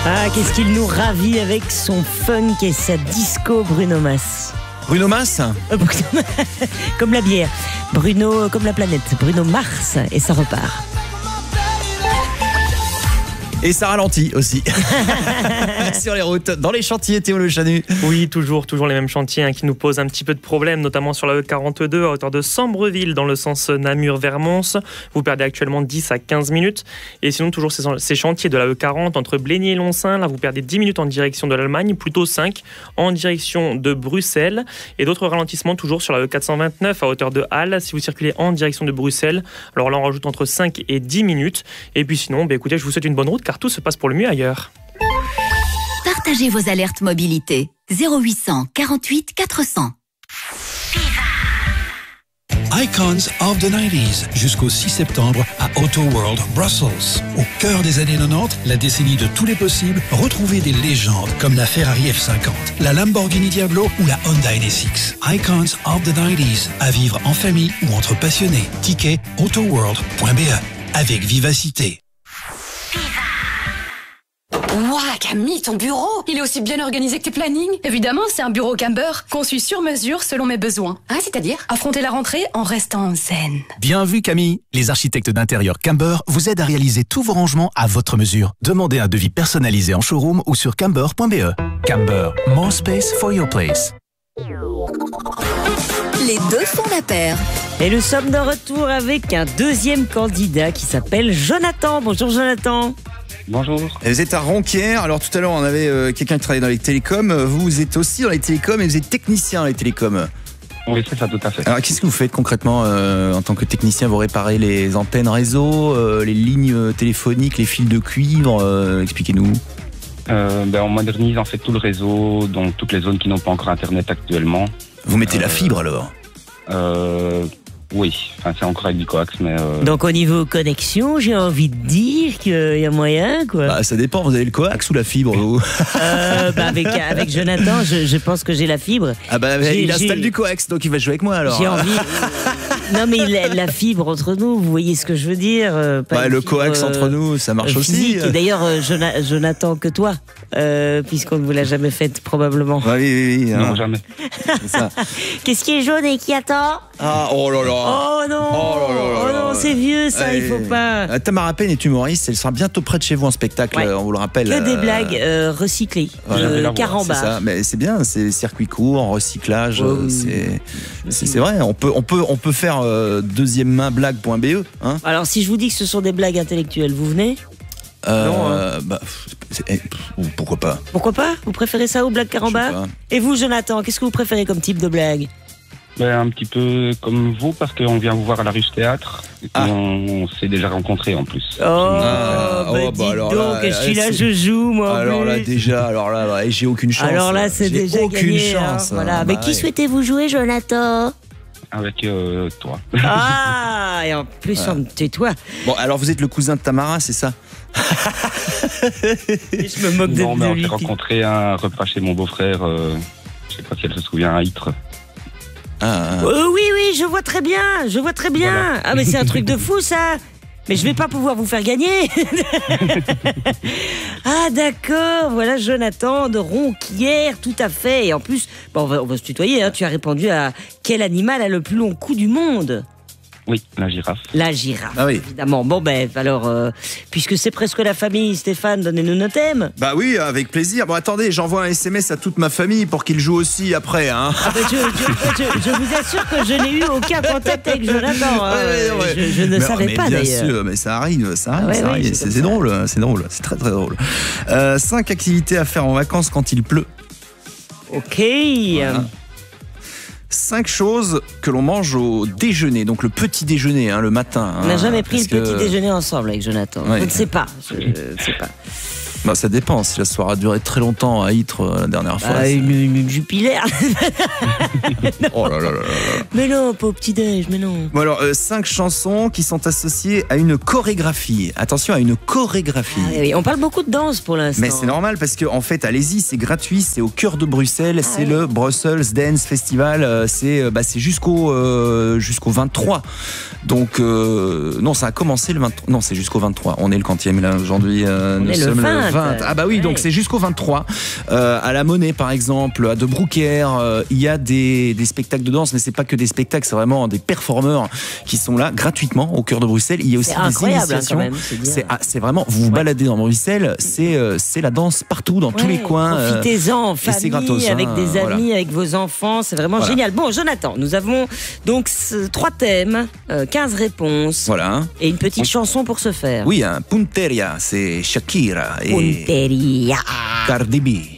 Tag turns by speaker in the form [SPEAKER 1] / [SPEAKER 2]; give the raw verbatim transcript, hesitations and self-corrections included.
[SPEAKER 1] Ah, qu'est-ce qu'il nous ravit avec son funk et sa disco, Bruno Mars.
[SPEAKER 2] Bruno Mars
[SPEAKER 1] euh, Bruno... Comme la bière. Bruno, comme la planète. Bruno Mars, et ça repart.
[SPEAKER 2] Et ça ralentit aussi. Sur les routes, dans les chantiers, Théo Le Chanu.
[SPEAKER 3] Oui, toujours, toujours les mêmes chantiers hein, qui nous posent un petit peu de problème, notamment sur la E quarante-deux à hauteur de Sambreville, dans le sens Namur vers Mons. Vous perdez actuellement dix à quinze minutes. Et sinon, toujours ces, ces chantiers de la E quarante entre Blénier et Lonsin, là vous perdez dix minutes en direction de l'Allemagne, plutôt cinq en direction de Bruxelles. Et d'autres ralentissements toujours sur la E quatre cent vingt-neuf à hauteur de Halle, si vous circulez en direction de Bruxelles. Alors là, on rajoute entre cinq et dix minutes. Et puis sinon, bah, écoutez, je vous souhaite une bonne route, car tout se passe pour le mieux ailleurs.
[SPEAKER 4] Partagez vos alertes mobilité. zéro huit cent quarante-huit quatre cents.
[SPEAKER 5] Icons of the nineties, jusqu'au six septembre à Auto World Brussels. Au cœur des années quatre-vingt-dix, la décennie de tous les possibles, retrouvez des légendes comme la Ferrari F cinquante, la Lamborghini Diablo ou la Honda N S X. Icons of the nineties, à vivre en famille ou entre passionnés. Ticket autoworld point b e, avec vivacité.
[SPEAKER 6] Ouah, Camille, ton bureau, il est aussi bien organisé que tes plannings.
[SPEAKER 7] Évidemment, c'est un bureau Camber, conçu sur mesure selon mes besoins.
[SPEAKER 6] Ah, c'est-à-dire
[SPEAKER 7] affronter la rentrée en restant zen.
[SPEAKER 8] Bien vu, Camille. Les architectes d'intérieur Camber vous aident à réaliser tous vos rangements à votre mesure. Demandez un devis personnalisé en showroom ou sur camber point b e. Camber, more space for your place.
[SPEAKER 4] Les deux font la paire.
[SPEAKER 1] Et nous sommes de retour avec un deuxième candidat qui s'appelle Jonathan. Bonjour Jonathan.
[SPEAKER 9] Bonjour.
[SPEAKER 2] Vous êtes à Ronquière. Alors tout à l'heure on avait euh, quelqu'un qui travaillait dans les télécoms. Vous êtes aussi dans les télécoms et vous êtes technicien dans les télécoms.
[SPEAKER 9] Oui, c'est ça, tout à fait.
[SPEAKER 2] Alors qu'est-ce que vous faites concrètement euh, en tant que technicien? Vous réparez les antennes réseau, euh, les lignes téléphoniques, les fils de cuivre, euh, expliquez-nous.
[SPEAKER 9] Euh, ben, on modernise en fait tout le réseau, donc toutes les zones qui n'ont pas encore internet actuellement.
[SPEAKER 2] Vous mettez
[SPEAKER 9] euh,
[SPEAKER 2] la fibre alors?
[SPEAKER 9] euh, Oui, enfin, c'est encore avec du coax, mais... Euh...
[SPEAKER 1] Donc au niveau connexion, j'ai envie de dire qu'il y a moyen, quoi.
[SPEAKER 2] Bah, ça dépend, vous avez le coax ou la fibre vous
[SPEAKER 1] euh, bah, avec, avec Jonathan, je, je pense que j'ai la fibre.
[SPEAKER 2] Ah bah
[SPEAKER 1] j'ai,
[SPEAKER 2] il installe
[SPEAKER 1] j'ai...
[SPEAKER 2] du coax, donc il va jouer avec moi alors.
[SPEAKER 1] J'ai envie... Non mais la, la fibre entre nous, vous voyez ce que je veux dire euh, pas
[SPEAKER 2] bah, Le
[SPEAKER 1] fibre,
[SPEAKER 2] coax entre nous, ça marche
[SPEAKER 1] euh,
[SPEAKER 2] aussi.
[SPEAKER 1] Et d'ailleurs, euh, Jona- Jonathan, que toi, euh, puisqu'on ne vous l'a jamais fait probablement.
[SPEAKER 2] Bah, oui, oui, oui.
[SPEAKER 9] Non,
[SPEAKER 2] hein.
[SPEAKER 9] jamais.
[SPEAKER 2] C'est ça.
[SPEAKER 1] Qu'est-ce qui est jaune et qui attend?
[SPEAKER 2] Ah, oh là là.
[SPEAKER 1] Oh non,
[SPEAKER 2] oh, là là là
[SPEAKER 1] oh non, c'est vieux ça,
[SPEAKER 2] Allez.
[SPEAKER 1] il faut pas.
[SPEAKER 2] Euh, Tamara Payne est humoriste, elle sera bientôt près de chez vous en spectacle,
[SPEAKER 1] Ouais.
[SPEAKER 2] on vous le rappelle.
[SPEAKER 1] Que des
[SPEAKER 2] euh,
[SPEAKER 1] blagues euh, recyclées,
[SPEAKER 2] voilà.
[SPEAKER 1] de
[SPEAKER 9] C'est
[SPEAKER 1] carambar.
[SPEAKER 2] C'est ça, mais c'est bien, c'est circuit court, recyclage,
[SPEAKER 1] Oh, oui.
[SPEAKER 2] c'est, c'est, c'est vrai, on peut, on peut, on peut faire euh, deuxième main blague point b e. Hein.
[SPEAKER 1] Alors si je vous dis que ce sont des blagues intellectuelles, vous venez?
[SPEAKER 2] Euh,
[SPEAKER 1] Non, hein.
[SPEAKER 2] bah, c'est, eh, pourquoi pas?
[SPEAKER 1] Pourquoi pas? Vous préférez ça aux blagues carambar?
[SPEAKER 2] Je sais pas.
[SPEAKER 1] Et vous Jonathan, qu'est-ce que vous préférez comme type de blague?
[SPEAKER 9] Ben, un petit peu comme vous, parce qu'on vient vous voir à la Ruche Théâtre, et
[SPEAKER 2] Ah.
[SPEAKER 9] on, on s'est déjà rencontrés en plus.
[SPEAKER 1] Oh,
[SPEAKER 2] Ah,
[SPEAKER 1] bah,
[SPEAKER 2] oh, bah,
[SPEAKER 1] dis
[SPEAKER 2] alors
[SPEAKER 1] donc,
[SPEAKER 2] là,
[SPEAKER 1] je suis là,
[SPEAKER 2] c'est-
[SPEAKER 1] je joue, moi. en
[SPEAKER 2] Alors
[SPEAKER 1] plus.
[SPEAKER 2] là déjà, alors là, ouais, j'ai aucune chance.
[SPEAKER 1] Alors là, c'est
[SPEAKER 2] J'ai
[SPEAKER 1] déjà
[SPEAKER 2] aucune
[SPEAKER 1] gagné. hein,
[SPEAKER 2] chance.
[SPEAKER 1] voilà.
[SPEAKER 2] hein.
[SPEAKER 1] Avec
[SPEAKER 2] Bah,
[SPEAKER 1] qui
[SPEAKER 2] ouais.
[SPEAKER 1] souhaitez-vous jouer, Jonathan?
[SPEAKER 9] Avec euh, toi.
[SPEAKER 1] Ah, et en plus, on me tais-toi.
[SPEAKER 2] Bon, alors vous êtes le cousin de Tamara, c'est ça?
[SPEAKER 1] Je me moque de,
[SPEAKER 9] Non, mais
[SPEAKER 1] de
[SPEAKER 9] on
[SPEAKER 1] lui.
[SPEAKER 9] s'est rencontrés à un repas chez mon beau-frère, euh, je sais pas si elle se souvient, à Ytre.
[SPEAKER 2] Ah, ah.
[SPEAKER 1] Euh, oui, oui, je vois très bien, je vois très bien.
[SPEAKER 9] Voilà.
[SPEAKER 1] Ah, mais c'est un truc de fou, ça. Mais je vais pas pouvoir vous faire gagner. Ah, d'accord, voilà Jonathan de Ronquière, tout à fait. Et en plus, bon, on, va, on va se tutoyer, hein, tu as répondu à quel animal a le plus long cou du monde?
[SPEAKER 9] Oui, la girafe.
[SPEAKER 1] La girafe,
[SPEAKER 2] Ah oui.
[SPEAKER 1] évidemment. Bon, ben, alors, euh, puisque c'est presque la famille, Stéphane, donnez-nous nos thèmes.
[SPEAKER 2] Bah oui, avec plaisir. Bon, attendez, j'envoie un S M S à toute ma famille pour qu'ils jouent aussi après. Hein.
[SPEAKER 1] Ah ben, je, je- je- je vous assure que je n'ai eu aucun contact avec Jonathan. hein.
[SPEAKER 2] Ouais, ouais, ouais.
[SPEAKER 1] Je, je ne
[SPEAKER 2] mais,
[SPEAKER 1] savais
[SPEAKER 2] mais
[SPEAKER 1] pas,
[SPEAKER 2] bien
[SPEAKER 1] d'ailleurs.
[SPEAKER 2] sûr, mais ça arrive, ça arrive,
[SPEAKER 1] Ah ouais,
[SPEAKER 2] ça
[SPEAKER 1] ouais,
[SPEAKER 2] arrive.
[SPEAKER 1] c'est
[SPEAKER 2] C'est,
[SPEAKER 1] comme
[SPEAKER 2] c'est
[SPEAKER 1] ça.
[SPEAKER 2] drôle, c'est drôle, c'est très très drôle. Euh, cinq activités à faire en vacances quand il pleut.
[SPEAKER 1] Ok.
[SPEAKER 2] Voilà. Cinq choses que l'on mange au déjeuner, donc le petit déjeuner, hein, le matin.
[SPEAKER 1] On n'a
[SPEAKER 2] hein,
[SPEAKER 1] jamais pris le
[SPEAKER 2] parce
[SPEAKER 1] petit
[SPEAKER 2] que-
[SPEAKER 1] déjeuner ensemble avec Jonathan.
[SPEAKER 2] Ouais.
[SPEAKER 1] Je ne sais pas. Je ne sais pas.
[SPEAKER 2] Bah, ça dépend. Si la soirée a duré très longtemps à Ytre euh, la dernière fois.
[SPEAKER 1] Bah,
[SPEAKER 2] c'est-
[SPEAKER 1] une, une, une Jupiler.
[SPEAKER 2] Oh là là là là là.
[SPEAKER 1] Mais non, pas au petit-déj, mais non.
[SPEAKER 2] Bon alors, euh, cinq chansons qui sont associées à une chorégraphie. Attention, à une chorégraphie.
[SPEAKER 1] Ah, oui, on parle beaucoup de danse pour l'instant.
[SPEAKER 2] Mais c'est normal parce que en fait, allez-y, c'est gratuit, c'est au cœur de Bruxelles,
[SPEAKER 1] Ah
[SPEAKER 2] c'est
[SPEAKER 1] ouais.
[SPEAKER 2] le Brussels Dance Festival, euh, c'est euh, bah, c'est jusqu'au euh, jusqu'au vingt-trois. Donc euh, non, ça a commencé le vingt-trois. Non, c'est jusqu'au vingt-trois. On est le quantième là aujourd'hui. euh,
[SPEAKER 1] On
[SPEAKER 2] nous
[SPEAKER 1] est le
[SPEAKER 2] sommes
[SPEAKER 1] vingt,
[SPEAKER 2] vingt. Ah bah oui,
[SPEAKER 1] Ouais.
[SPEAKER 2] donc c'est jusqu'au vingt-trois. Euh, à la Monnaie, par exemple, à De Broekère, euh, il y a des, des spectacles de danse, mais c'est pas que des spectacles, c'est vraiment des performeurs qui sont là gratuitement au cœur de Bruxelles. Il y a aussi
[SPEAKER 1] C'est
[SPEAKER 2] des
[SPEAKER 1] incroyable, hein,
[SPEAKER 2] initiations.
[SPEAKER 1] quand même, c'est bien.
[SPEAKER 2] C'est ah, c'est vraiment, vous vous baladez dans Bruxelles, c'est euh, c'est la danse partout, dans tous
[SPEAKER 1] Ouais,
[SPEAKER 2] les coins. euh,
[SPEAKER 1] Profitez-en en
[SPEAKER 2] et c'est
[SPEAKER 1] famille,
[SPEAKER 2] gratos, hein,
[SPEAKER 1] avec des
[SPEAKER 2] voilà.
[SPEAKER 1] amis, avec vos enfants, c'est vraiment
[SPEAKER 2] Voilà.
[SPEAKER 1] génial. Bon, Jonathan, nous avons donc ce- trois thèmes, euh, quinze réponses
[SPEAKER 2] Voilà.
[SPEAKER 1] et une petite chanson pour ce faire.
[SPEAKER 2] Oui, hein, Punteria, c'est Shakira et
[SPEAKER 1] Punteria.
[SPEAKER 2] Cardi B.